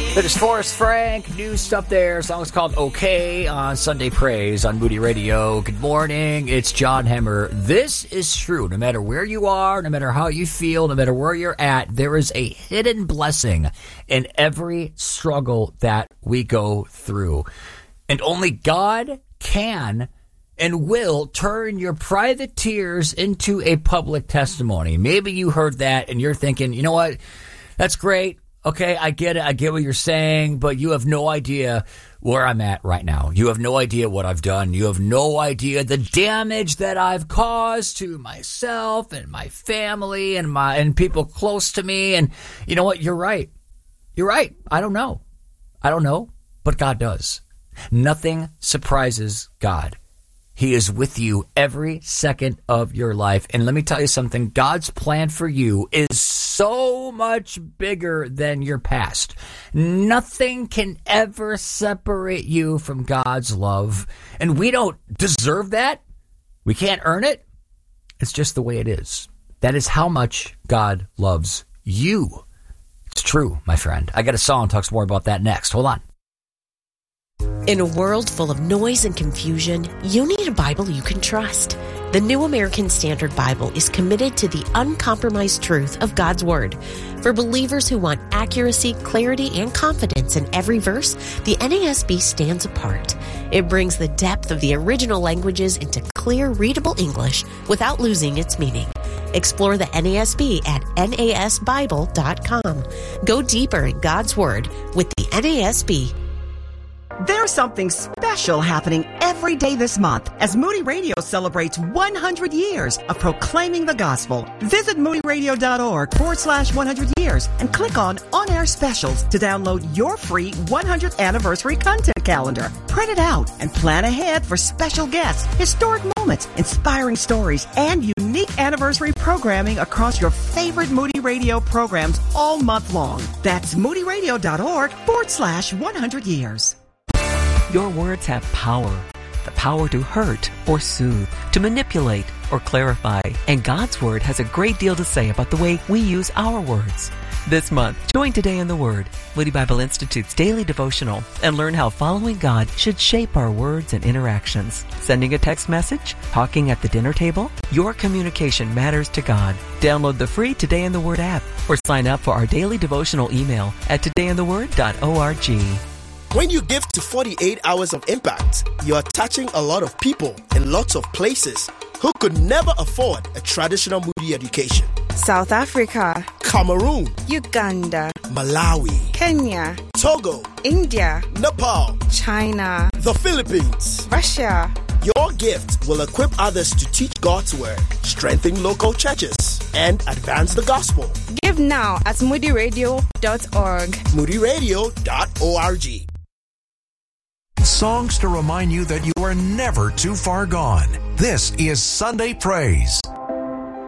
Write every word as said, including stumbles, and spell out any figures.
It is Forrest Frank, new stuff there. Song's called Okay on Sunday Praise on Moody Radio. Good morning, it's John Hemmer. This is true. No matter where you are, no matter how you feel, no matter where you're at, there is a hidden blessing in every struggle that we go through. And only God can and will turn your private tears into a public testimony. Maybe you heard that and you're thinking, you know what, that's great. Okay, I get it. I get what you're saying, but you have no idea where I'm at right now. You have no idea what I've done. You have no idea the damage that I've caused to myself and my family and my and people close to me. And you know what? You're right. You're right. I don't know. I don't know, but God does. Nothing surprises God. He is with you every second of your life. And let me tell you something. God's plan for you is so much bigger than your past. Nothing can ever separate you from God's love. And we don't deserve that. We can't earn it. It's just the way it is. That is how much God loves you. It's true, my friend. I got a song that talks more about that next. Hold on. In a world full of noise and confusion, you need a Bible you can trust. The New American Standard Bible is committed to the uncompromised truth of God's Word. For believers who want accuracy, clarity, and confidence in every verse, the N A S B stands apart. It brings the depth of the original languages into clear, readable English without losing its meaning. Explore the N A S B at N A S Bible dot com. Go deeper in God's Word with the N A S B. There's something special happening every day this month as Moody Radio celebrates one hundred years of proclaiming the gospel. Visit moodyradio.org forward slash 100 years and click on On-Air Specials to download your free one hundredth anniversary content calendar. Print it out and plan ahead for special guests, historic moments, inspiring stories, and unique anniversary programming across your favorite Moody Radio programs all month long. That's moodyradio.org forward slash 100 years. Your words have power, the power to hurt or soothe, to manipulate or clarify. And God's Word has a great deal to say about the way we use our words. This month, join Today in the Word, Moody Bible Institute's daily devotional, and learn how following God should shape our words and interactions. Sending a text message? Talking at the dinner table? Your communication matters to God. Download the free Today in the Word app or sign up for our daily devotional email at today in the word dot org. When you give to forty-eight hours of impact, you're touching a lot of people in lots of places who could never afford a traditional Moody education. South Africa, Cameroon, Uganda, Malawi, Kenya, Togo, India, Nepal, China, the Philippines, Russia. Your gift will equip others to teach God's Word, strengthen local churches, and advance the gospel. Give now at moody radio dot org. moody radio dot org. Songs to remind you that you are never too far gone. This is Sunday Praise.